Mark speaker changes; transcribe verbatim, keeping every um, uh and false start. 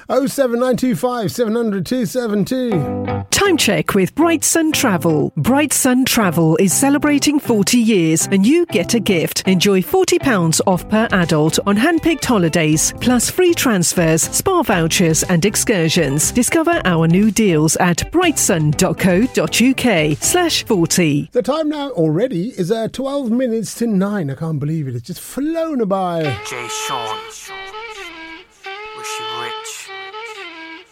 Speaker 1: oh seven nine two five seven hundred two seven two.
Speaker 2: Time check with Bright Sun Travel. Bright Sun Travel is celebrating forty years and you get a gift. Enjoy forty pounds off per adult on hand-picked holidays, plus free transfers, spa vouchers and excursions. Discover our new deals at brightsun.co.uk slash 40.
Speaker 1: The time now already is uh, twelve minutes to nine. I can't believe it. It's just flown by.
Speaker 3: Jay Sean. Wish you rich.